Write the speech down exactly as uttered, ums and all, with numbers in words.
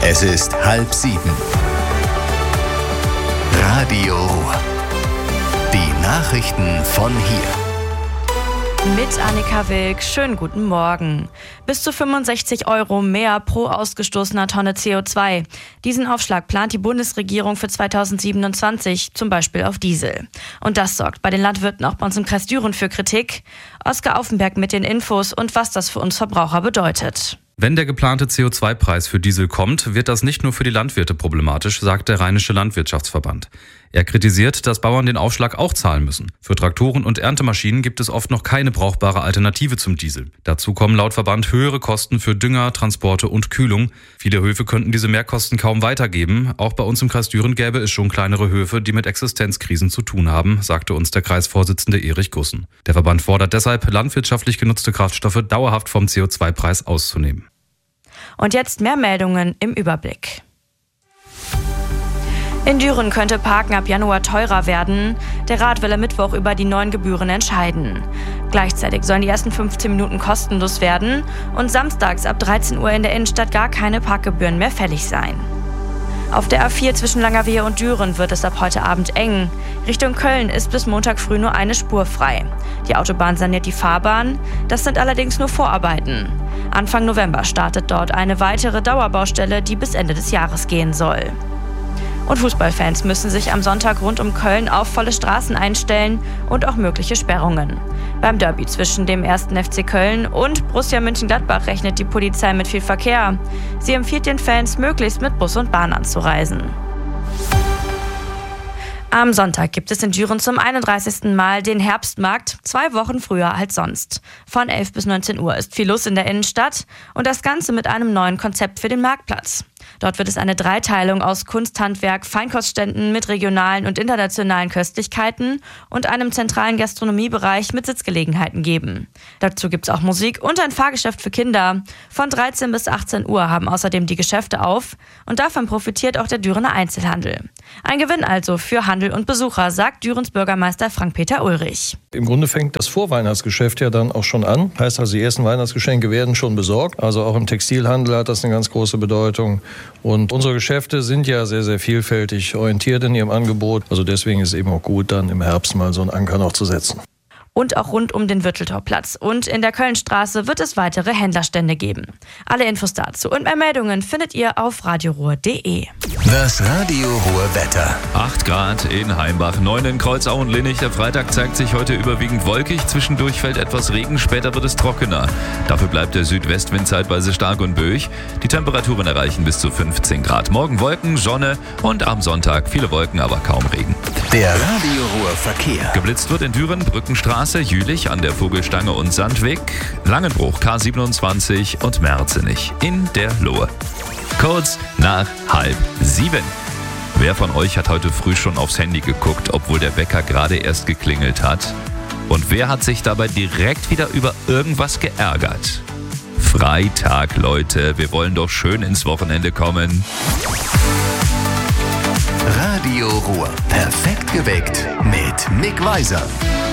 Es ist halb sieben. Radio Ruhr. Die Nachrichten von hier. Mit Annika Wilk, schönen guten Morgen. Bis zu fünfundsechzig Euro mehr pro ausgestoßener Tonne C O zwei. Diesen Aufschlag plant die Bundesregierung für zweitausendsiebenundzwanzig, zum Beispiel auf Diesel. Und das sorgt bei den Landwirten auch bei uns im Kreis Düren für Kritik. Oskar Aufenberg mit den Infos und was das für uns Verbraucher bedeutet. Wenn der geplante C O zwei Preis für Diesel kommt, wird das nicht nur für die Landwirte problematisch, sagt der Rheinische Landwirtschaftsverband. Er kritisiert, dass Bauern den Aufschlag auch zahlen müssen. Für Traktoren und Erntemaschinen gibt es oft noch keine brauchbare Alternative zum Diesel. Dazu kommen laut Verband höhere Kosten für Dünger, Transporte und Kühlung. Viele Höfe könnten diese Mehrkosten kaum weitergeben. Auch bei uns im Kreis Düren gäbe es schon kleinere Höfe, die mit Existenzkrisen zu tun haben, sagte uns der Kreisvorsitzende Erich Gussen. Der Verband fordert deshalb, landwirtschaftlich genutzte Kraftstoffe dauerhaft vom C O zwei Preis auszunehmen. Und jetzt mehr Meldungen im Überblick. In Düren könnte Parken ab Januar teurer werden. Der Rat will am Mittwoch über die neuen Gebühren entscheiden. Gleichzeitig sollen die ersten fünfzehn Minuten kostenlos werden und samstags ab dreizehn Uhr in der Innenstadt gar keine Parkgebühren mehr fällig sein. Auf der A vier zwischen Langerwehe und Düren wird es ab heute Abend eng. Richtung Köln ist bis Montag früh nur eine Spur frei. Die Autobahn saniert die Fahrbahn, das sind allerdings nur Vorarbeiten. Anfang November startet dort eine weitere Dauerbaustelle, die bis Ende des Jahres gehen soll. Und Fußballfans müssen sich am Sonntag rund um Köln auf volle Straßen einstellen und auch mögliche Sperrungen. Beim Derby zwischen dem ersten F C Köln und Borussia Mönchengladbach rechnet die Polizei mit viel Verkehr. Sie empfiehlt den Fans, möglichst mit Bus und Bahn anzureisen. Am Sonntag gibt es in Düren zum einunddreißigsten Mal den Herbstmarkt, zwei Wochen früher als sonst. Von elf bis neunzehn Uhr ist viel los in der Innenstadt und das Ganze mit einem neuen Konzept für den Marktplatz. Dort wird es eine Dreiteilung aus Kunsthandwerk, Feinkostständen mit regionalen und internationalen Köstlichkeiten und einem zentralen Gastronomiebereich mit Sitzgelegenheiten geben. Dazu gibt es auch Musik und ein Fahrgeschäft für Kinder. Von dreizehn bis achtzehn Uhr haben außerdem die Geschäfte auf und davon profitiert auch der Dürener Einzelhandel. Ein Gewinn also für Handel und Besucher, sagt Dürens Bürgermeister Frank-Peter Ulrich. Im Grunde fängt das Vorweihnachtsgeschäft ja dann auch schon an. Heißt also, die ersten Weihnachtsgeschenke werden schon besorgt. Also auch im Textilhandel hat das eine ganz große Bedeutung. Und unsere Geschäfte sind ja sehr, sehr vielfältig orientiert in ihrem Angebot. Also deswegen ist es eben auch gut, dann im Herbst mal so einen Anker noch zu setzen. Und auch rund um den Wirteltorplatz und in der Kölnstraße wird es weitere Händlerstände geben. Alle Infos dazu und mehr Meldungen findet ihr auf radioruhr punkt de. Das Radio Ruhr Wetter. acht Grad in Heimbach, neun in Kreuzau und Linnich. Der Freitag zeigt sich heute überwiegend wolkig. Zwischendurch fällt etwas Regen, später wird es trockener. Dafür bleibt der Südwestwind zeitweise stark und böig. Die Temperaturen erreichen bis zu fünfzehn Grad. Morgen Wolken, Sonne und am Sonntag viele Wolken, aber kaum Regen. Der Radio Ruhr Verkehr. Geblitzt wird in Düren, Brückenstraße, Jülich an der Vogelstange und Sandweg, Langenbruch K siebenundzwanzig und Merzenich in der Lohe. Kurz nach halb sieben. Wer von euch hat heute früh schon aufs Handy geguckt, obwohl der Wecker gerade erst geklingelt hat? Und wer hat sich dabei direkt wieder über irgendwas geärgert? Freitag, Leute, wir wollen doch schön ins Wochenende kommen. Radio Ruhr. Perfekt geweckt mit Mick Weiser.